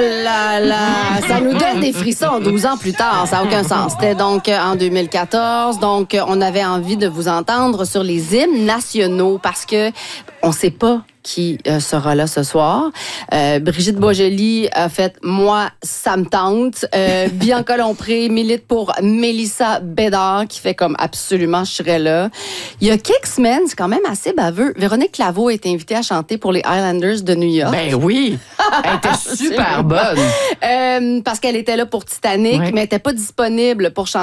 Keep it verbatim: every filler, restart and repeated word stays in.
là là! Ça nous donne des frissons douze ans plus tard. Ça n'a aucun sens. C'était donc en deux mille quatorze. Donc, on avait envie de vous entendre sur les hymnes nationaux parce que on ne sait pas qui euh, sera là ce soir. Euh, Brigitte Boisjoli a fait « Moi, ça me tente euh, ». Bianca Lompré milite pour Mélissa Bédard, qui fait comme « Absolument, je serais là ». Il y a quelques semaines, c'est quand même assez baveux, Véronique Laveau a été invitée à chanter pour les Highlanders de New York. Ben oui! Elle était super bonne! Euh, parce qu'elle était là pour Titanic, ouais. mais elle n'était pas disponible pour chanter